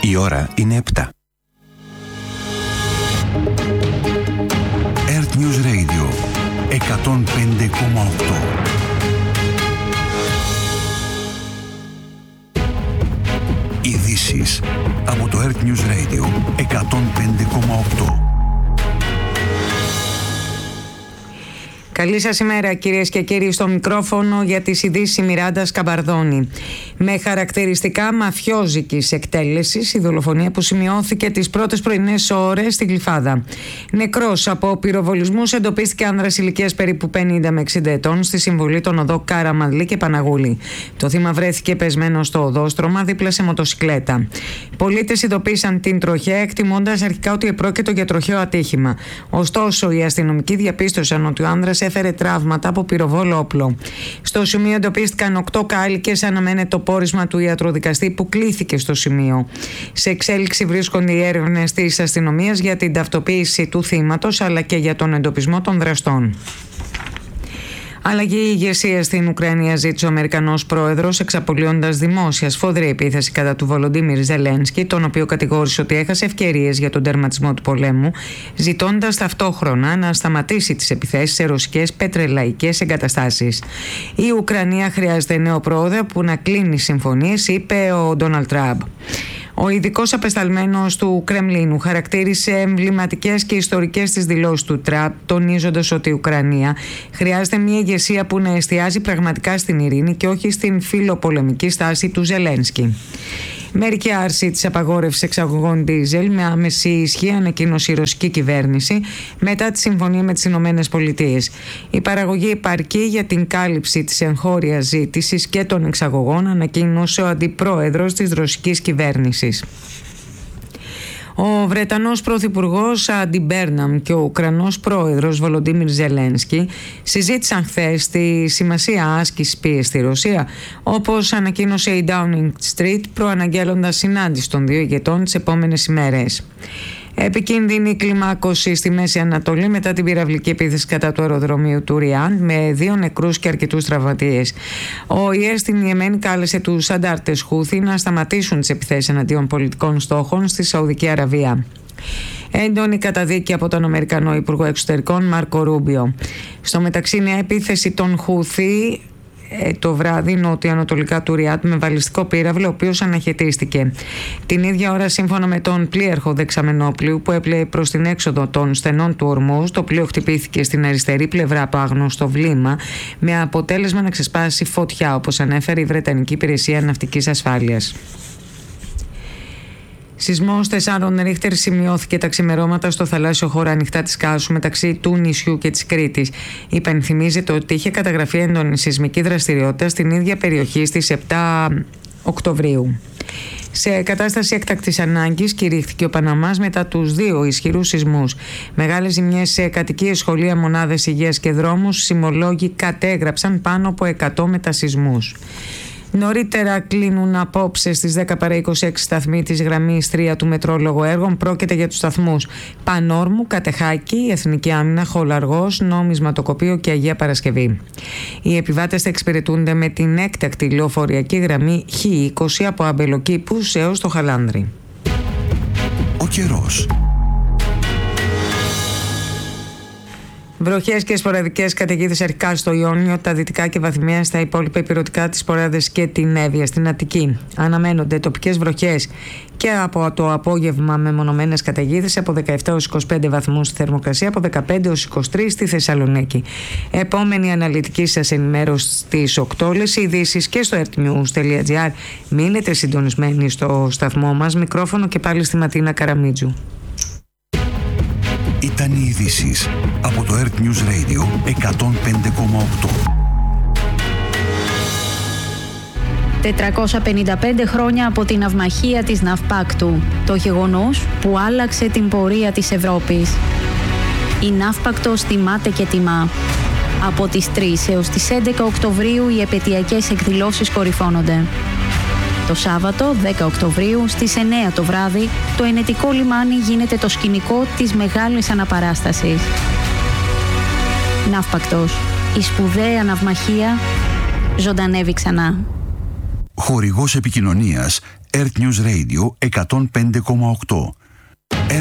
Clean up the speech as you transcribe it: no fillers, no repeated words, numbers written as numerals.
Η ώρα είναι 7. Earth News Radio 105,8. Ειδήσεις από το Earth News Radio 105,8. Καλή σας ημέρα κυρίες και κύριοι, στο μικρόφωνο για τις ειδήσεις η Μιράντα Σκαμπαρδόνη. Με χαρακτηριστικά μαφιόζικης εκτέλεσης η δολοφονία που σημειώθηκε τις πρώτες πρωινές ώρες στη Γλυφάδα. Νεκρός από πυροβολισμούς εντοπίστηκε άνδρας ηλικίας περίπου 50 με 60 ετών στη συμβολή των οδό Καραμανλή και Παναγούλη. Το θύμα βρέθηκε πεσμένο στο οδόστρωμα δίπλα σε μοτοσικλέτα. Πολίτες ειδοποίησαν την τροχέα εκτιμώντας αρχικά ότι επρόκειτο για τροχαίο ατύχημα. Ωστόσο, οι αστυνομικοί διαπίστωσαν ότι ο άνδρας έφερε τραύματα από πυροβόλο όπλο. Στο σημείο εντοπίστηκαν 8 κάλικες, αναμένεται το πόρισμα του ιατροδικαστή που κλήθηκε στο σημείο. Σε εξέλιξη βρίσκονται οι έρευνες της αστυνομίας για την ταυτοποίηση του θύματος αλλά και για τον εντοπισμό των δραστών. Αλλαγή ηγεσία στην Ουκρανία ζήτησε ο Αμερικανός πρόεδρος, εξαπολύοντας δημόσια σφοδρή επίθεση κατά του Βολοντίμιρ Ζελένσκι, τον οποίο κατηγόρησε ότι έχασε ευκαιρίες για τον τερματισμό του πολέμου, ζητώντας ταυτόχρονα να σταματήσει τις επιθέσεις σε ρωσικές πετρελαϊκές εγκαταστάσεις. Η Ουκρανία χρειάζεται νέο πρόεδρο που να κλείνει συμφωνίες, είπε ο Ντόναλντ Τραμπ. Ο ειδικός απεσταλμένος του Κρεμλίνου χαρακτήρισε εμβληματικές και ιστορικές τις δηλώσεις του Τραμπ, τονίζοντας ότι η Ουκρανία χρειάζεται μια ηγεσία που να εστιάζει πραγματικά στην ειρήνη και όχι στην φιλοπολεμική στάση του Ζελένσκι. Μερική άρση της απαγόρευσης εξαγωγών ντίζελ με άμεση ισχύ ανακοίνωσε η ρωσική κυβέρνηση μετά τη συμφωνία με τις Ηνωμένες Πολιτείες. Η παραγωγή υπαρκεί για την κάλυψη της εγχώριας ζήτησης και των εξαγωγών, ανακοίνωσε ο αντιπρόεδρος της ρωσικής κυβέρνησης. Ο Βρετανός Πρωθυπουργός Άντι Μπέρναμ και ο Ουκρανός Πρόεδρος Βολοντίμιρ Ζελένσκι συζήτησαν χθες τη σημασία άσκησης πίεσης στη Ρωσία, όπως ανακοίνωσε η Downing Street, προαναγγέλλοντας συνάντηση των δύο ηγετών τις επόμενες ημέρες. Επικίνδυνη κλιμάκωση στη Μέση Ανατολή μετά την πυραυλική επίθεση κατά του αεροδρομίου του Ριάντ με 2 νεκρούς και αρκετούς τραυματίες. Ο ΙΕ στην Ιεμένη κάλεσε τους αντάρτες Χούθι να σταματήσουν τις επιθέσεις εναντίον πολιτικών στόχων στη Σαουδική Αραβία. Έντονη καταδίκη από τον Αμερικανό Υπουργό Εξωτερικών Μάρκο Ρούμπιο. Στο μεταξύ, νέα επίθεση των Χούθι το βράδυ νοτιοανατολικά του Ριάντ με βαλιστικό πύραυλο, ο οποίος αναχαιτίστηκε. Την ίδια ώρα, σύμφωνα με τον πλοίαρχο δεξαμενόπλοιου που έπλεε προς την έξοδο των στενών του Ορμούζ, το πλοίο χτυπήθηκε στην αριστερή πλευρά από άγνωστο βλήμα με αποτέλεσμα να ξεσπάσει φωτιά, όπως ανέφερε η Βρετανική Υπηρεσία Ναυτικής Ασφάλειας. Σεισμός 4 Ρίχτερ σημειώθηκε τα ξημερώματα στο θαλάσσιο χώρο ανοιχτά της Κάσου μεταξύ του νησιού και της Κρήτης. Υπενθυμίζεται ότι είχε καταγραφεί έντονη σεισμική δραστηριότητα στην ίδια περιοχή στις 7 Οκτωβρίου. Σε κατάσταση έκτακτης ανάγκης κηρύχθηκε ο Παναμάς μετά τους 2 ισχυρούς σεισμούς. Μεγάλες ζημιές σε κατοικίες, σχολεία, μονάδες υγείας και δρόμους. Σεισμολόγοι κατέγραψαν πάνω από 100 μετασεισμούς. Νωρίτερα κλείνουν απόψε στις 10 παρά 26 σταθμοί της γραμμής 3 του μετρό λόγω έργων. Πρόκειται για τους σταθμούς Πανόρμου, Κατεχάκη, Εθνική Άμυνα, Χολαργός, Νομισματοκοπείο και Αγία Παρασκευή. Οι επιβάτες θα εξυπηρετούνται με την έκτακτη λεωφορειακή γραμμή Χ20 από Αμπελοκήπους έως το Χαλάνδρι. Ο καιρός. Βροχές και σποραδικές καταιγίδες αρχικά στο Ιόνιο, τα δυτικά και βαθμία στα υπόλοιπα ηπειρωτικά, τις Ποράδες και την Εύβοια. Στην Αττική αναμένονται τοπικές βροχές και από το απόγευμα μεμονωμένες καταιγίδες από 17 έως 25 βαθμούς στη θερμοκρασία, από 15 έως 23 στη Θεσσαλονίκη. Επόμενη αναλυτική σας ενημέρωση στις 8 ειδήσεις και στο earthnews.gr. Μείνετε συντονισμένοι στο σταθμό μας. Μικρόφωνο και πάλι στη Ματίνα Καραμίτζου. Ήταν οι ειδήσεις από το Earth News Radio 105,8. 455 χρόνια από την ναυμαχία της Ναυπάκτου, το γεγονός που άλλαξε την πορεία της Ευρώπης. Η Ναύπακτος τιμάται και τιμά. Από τις 3 έως τις 11 Οκτωβρίου οι επαιτειακές εκδηλώσεις κορυφώνονται. Το Σάββατο 10 Οκτωβρίου στις 9 το βράδυ το ενετικό λιμάνι γίνεται το σκηνικό της μεγάλης αναπαράστασης. Ναύπακτος. Η σπουδαία ναυμαχία ζωντανεύει ξανά. Χορηγός επικοινωνίας Earth News Radio 105,8.